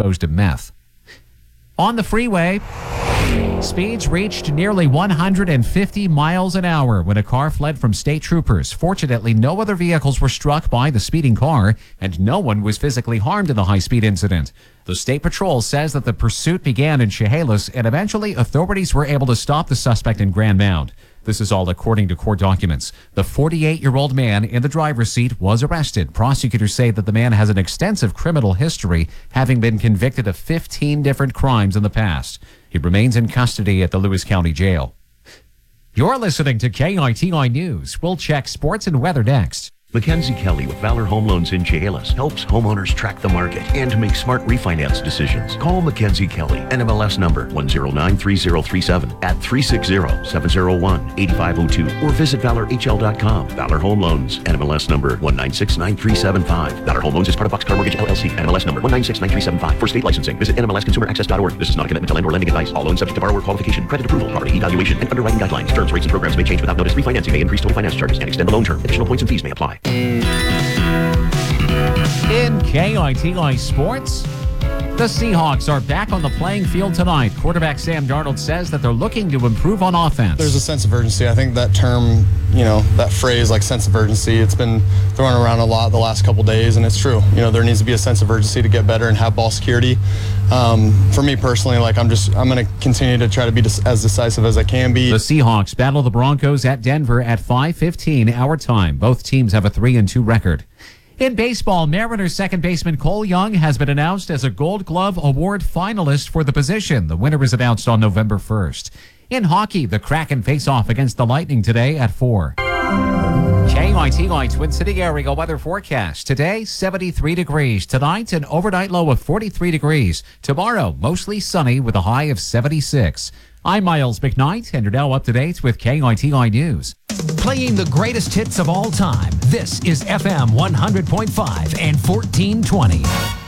exposed to meth. On the freeway, speeds reached nearly 150 miles an hour when a car fled from state troopers. Fortunately, no other vehicles were struck by the speeding car, and no one was physically harmed in the high-speed incident. The State Patrol says that the pursuit began in Chehalis, and eventually authorities were able to stop the suspect in Grand Mound. This is all according to court documents. The 48-year-old man in the driver's seat was arrested. Prosecutors say that the man has an extensive criminal history, having been convicted of 15 different crimes in the past. He remains in custody at the Lewis County Jail. You're listening to KITI News. We'll check sports and weather next. Mackenzie Kelly with Valor Home Loans in Chehalis helps homeowners track the market and make smart refinance decisions. Call Mackenzie Kelly, NMLS number 1093037 at 360-701-8502 or visit valorhl.com. Valor Home Loans, NMLS number 1969375. Valor Home Loans is part of Boxcar Mortgage LLC, NMLS number 1969375. For state licensing, visit NMLSconsumeraccess.org. This is not a commitment to lend or lending advice. All loans subject to borrower qualification, credit approval, property evaluation, and underwriting guidelines. Terms, rates, and programs may change without notice. Refinancing may increase total finance charges and extend the loan term. Additional points and fees may apply. In KITI Sports, the Seahawks are back on the playing field tonight. Quarterback Sam Darnold says that they're looking to improve on offense. There's a sense of urgency. I think that term, that phrase, like sense of urgency, it's been thrown around a lot the last couple days, and it's true. There needs to be a sense of urgency to get better and have ball security. For me personally, I'm going to continue to try to be as decisive as I can be. The Seahawks battle the Broncos at Denver at 5:15 our time. Both teams have a 3-2 record. In baseball, Mariners second baseman Cole Young has been announced as a Gold Glove Award finalist for the position. The winner is announced on November 1st. In hockey, the Kraken face off against the Lightning today at 4. KITI Twin City area weather forecast. Today, 73 degrees. Tonight, an overnight low of 43 degrees. Tomorrow, mostly sunny with a high of 76. I'm Miles McKnight, and you're now up to date with KITI News. Playing the greatest hits of all time. This is FM 100.5 and 1420.